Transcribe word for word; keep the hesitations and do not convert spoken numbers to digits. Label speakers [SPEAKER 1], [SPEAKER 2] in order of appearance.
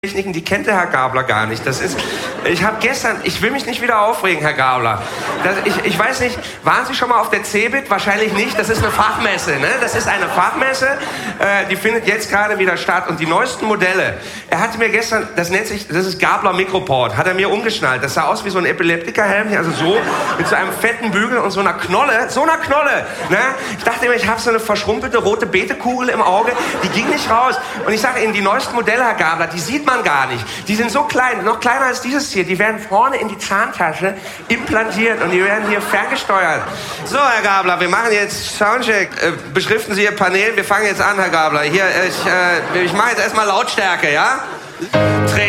[SPEAKER 1] Techniken, die kennt der Herr Gabler gar nicht. Das ist, ich habe gestern, ich will mich nicht wieder aufregen, Herr Gabler. Das, ich, ich weiß nicht, waren Sie schon mal auf der CeBIT? Wahrscheinlich nicht. Das ist eine Fachmesse, ne? Das ist eine Fachmesse, äh, die findet jetzt gerade wieder statt. Und die neuesten Modelle, er hatte mir gestern, das nennt sich, das ist Gabler Microport, hat er mir umgeschnallt. Das sah aus wie so ein Epileptikerhelm, also so, mit so einem fetten Bügel und so einer Knolle, so einer Knolle, ne? Ich dachte immer, ich habe so eine verschrumpelte rote Beetekugel im Auge, die ging nicht raus. Und ich sage Ihnen, die neuesten Modelle, Herr Gabler, die sieht man gar nicht. Die sind so klein, noch kleiner als dieses hier. Die werden vorne in die Zahntasche implantiert und die werden hier ferngesteuert. So, Herr Gabler, wir machen jetzt Soundcheck. Äh, beschriften Sie Ihr Panel. Wir fangen jetzt an, Herr Gabler. Hier, ich, äh, ich mache jetzt erstmal Lautstärke, ja?